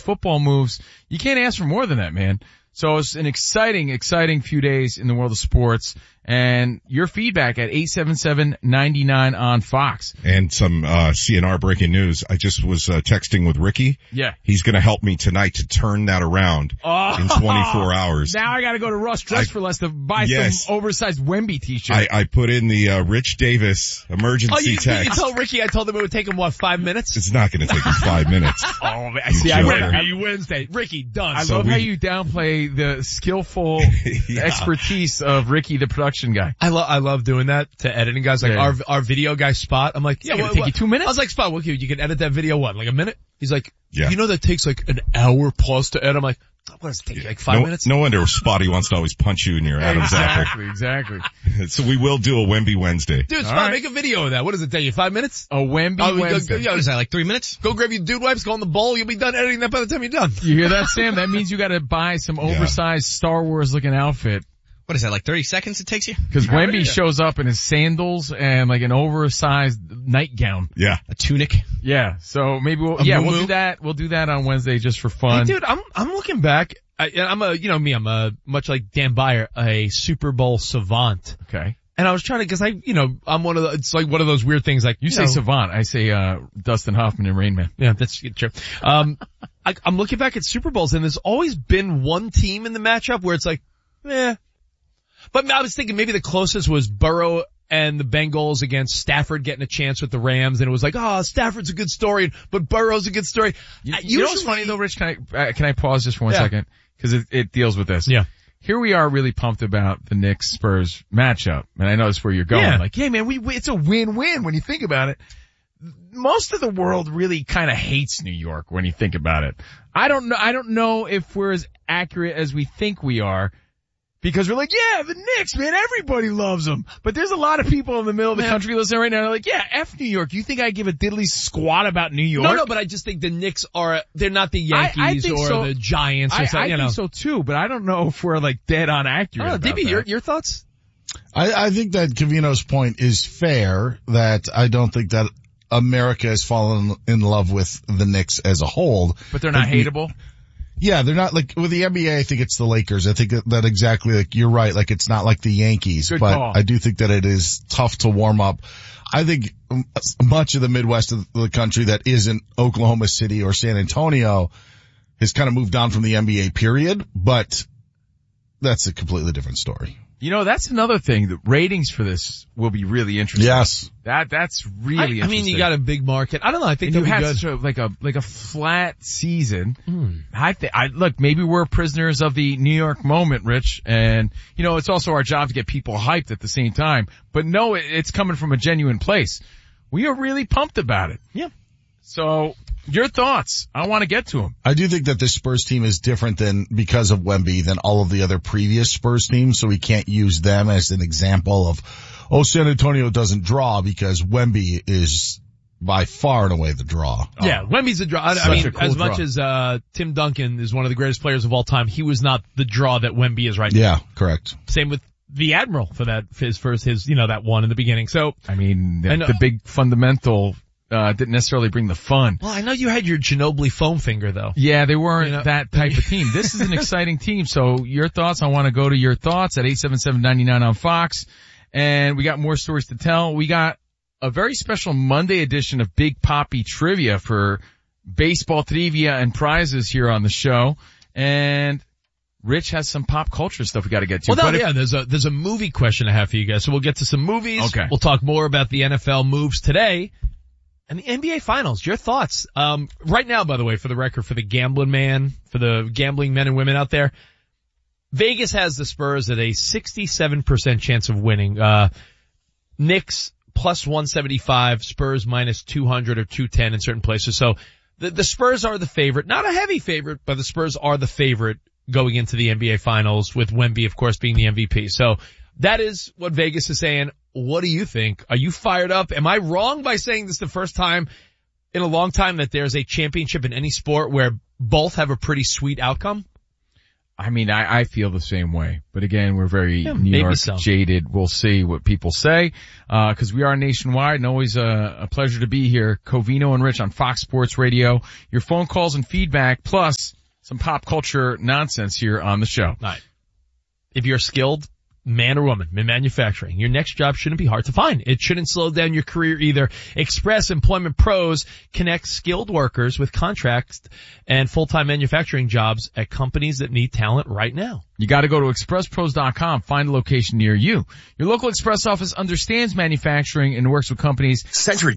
football moves. You can't ask for more than that, man. So it's an exciting few days in the world of sports. And your feedback at 877-99 on Fox. And some CNR breaking news. I just was texting with Ricky. Yeah. He's going to help me tonight to turn that around in 24 hours. Now I got to go to Russ Dress for Less to buy some oversized Wemby t-shirt. I put in the Rich Davis emergency text. You tell Ricky I told him it would take him, 5 minutes? It's not going to take him 5 minutes. Oh, man. See, I Wednesday. Ricky, done. I love how you downplay the skillful expertise of Ricky, the production guy. I love doing that to editing guys. Like our video guy Spot. I'm like, it'll take you 2 minutes. I was like, Spot, what you can edit that video like a minute? He's like, yeah. You know that takes like an hour plus to edit. I'm like, what does it take you, like 5 minutes? No wonder Spotty wants to always punch you in your Adam's apple. Exactly. So we will do a Wemby Wednesday. Dude, Spot, make a video of that. What does it take you, 5 minutes? A Wemby Wednesday. What is that, like 3 minutes? Go grab your dude wipes, go in the bowl, you'll be done editing that by the time you're done. You hear that, Sam? That means you gotta buy some oversized Star Wars looking outfit. What is that, like 30 seconds it takes you? Because Wemby shows up in his sandals and like an oversized nightgown. Yeah. A tunic. Yeah. So maybe we'll do that. We'll do that on Wednesday just for fun. Hey, dude, I'm looking back. I'm a much like Dan Byer, a Super Bowl savant. Okay. And I was trying to, I'm it's like one of those weird things like, you say savant, I say, Dustin Hoffman and Rain Man. Yeah, that's true. I'm looking back at Super Bowls and there's always been one team in the matchup where it's like, But I was thinking maybe the closest was Burrow and the Bengals against Stafford getting a chance with the Rams, and it was like, Stafford's a good story, but Burrow's a good story. You know what's funny though, Rich? Can I pause just for 1 second? Cause it deals with this. Yeah. Here we are really pumped about the Knicks-Spurs matchup, and I know that's where you're going. Yeah. Like, yeah, man, it's a win-win when you think about it. Most of the world really kind of hates New York when you think about it. I don't know if we're as accurate as we think we are. Because we're like, yeah, the Knicks, man, everybody loves them. But there's a lot of people in the middle of the country listening right now. They're like, yeah, F New York. You think I give a diddly squat about New York? No, but I just think the Knicks they're not the Yankees the Giants or something. I think so too, but I don't know if we're like dead on accurate. I don't know, DB, your thoughts? I think that Covino's point is fair, that I don't think that America has fallen in love with the Knicks as a whole. But they're not hateable? Yeah, they're not like, with the NBA, I think it's the Lakers. I think that exactly, like, you're right, like it's not like the Yankees, Good but call. I do think that it is tough to warm up. I think much of the Midwest of the country that isn't Oklahoma City or San Antonio has kind of moved on from the NBA period, but that's a completely different story. You know, that's another thing. The ratings for this will be really interesting. Yes. That's really interesting. I mean, you got a big market. I don't know. I think you that'd have be good. sort of like a flat season. Look, maybe we're prisoners of the New York moment, Rich, and it's also our job to get people hyped at the same time. But no, it's coming from a genuine place. We are really pumped about it. Yeah. So, your thoughts. I want to get to them. I do think that this Spurs team is different because of Wemby than all of the other previous Spurs teams, so we can't use them as an example of, San Antonio doesn't draw, because Wemby is by far and away the draw. Yeah, Wemby's the draw. I mean, as much as Tim Duncan is one of the greatest players of all time, he was not the draw that Wemby is right now. Yeah, correct. Same with the Admiral for that, that one in the beginning. So, I mean, the big fundamental didn't necessarily bring the fun. Well, I know you had your Ginobili foam finger though. Yeah, they weren't that type of team. This is an exciting team. So your thoughts, I want to go to your thoughts at 877-99 on Fox. And we got more stories to tell. We got a very special Monday edition of Big Papi Trivia for baseball trivia and prizes here on the show. And Rich has some pop culture stuff we got to get to. Well, there's a movie question I have for you guys. So we'll get to some movies. Okay. We'll talk more about the NFL moves today. And the NBA Finals, your thoughts. Right now, by the way, for the record, for the gambling men and women out there, Vegas has the Spurs at a 67% chance of winning. Knicks plus 175, Spurs minus 200 or 210 in certain places. So the Spurs are the favorite. Not a heavy favorite, but the Spurs are the favorite going into the NBA Finals, with Wemby, of course, being the MVP. So that is what Vegas is saying. What do you think? Are you fired up? Am I wrong by saying this is the first time in a long time that there's a championship in any sport where both have a pretty sweet outcome? I mean, I feel the same way, but again, we're very New maybe York so. jaded. We'll see what people say, cause we are nationwide and always a pleasure to be here. Covino and Rich on Fox Sports Radio. Your phone calls and feedback plus some pop culture nonsense here on the show. All right. If you're skilled, man or woman, in manufacturing, your next job shouldn't be hard to find. It shouldn't slow down your career either. Express Employment Pros connects skilled workers with contracts and full-time manufacturing jobs at companies that need talent right now. You gotta go to expresspros.com, find a location near you. Your local Express office understands manufacturing and works with companies Century